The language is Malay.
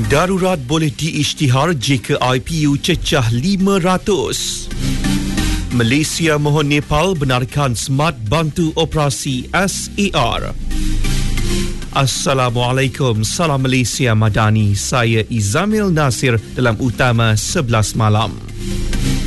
Darurat boleh diisytihar jika IPU cecah 500. Malaysia mohon Nepal benarkan Smart bantu operasi SAR. Assalamualaikum, salam Malaysia Madani. Saya Izamil Nasir dalam Utama 11 malam.